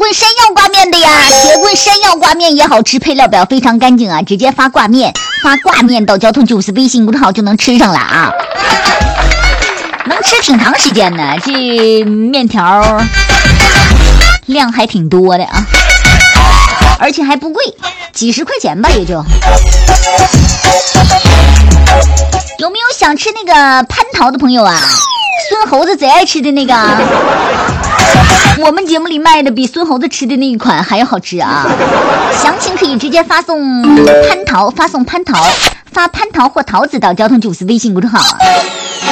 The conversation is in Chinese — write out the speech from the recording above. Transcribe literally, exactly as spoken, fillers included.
棍山药挂面的呀，铁棍山药挂面也好吃，配料表非常干净啊，直接发挂面，发挂面到交通九四微信公众号就能吃上了啊，能吃挺长时间呢，这面条量还挺多的啊，而且还不贵，几十块钱吧也就。有没有想吃那个蟠桃的朋友啊？孙猴子贼爱吃的那个，我们节目里卖的比孙猴子吃的那一款还要好吃啊！详情可以直接发送蟠桃，发送蟠桃，发蟠桃或桃子到交通九四微信公众号。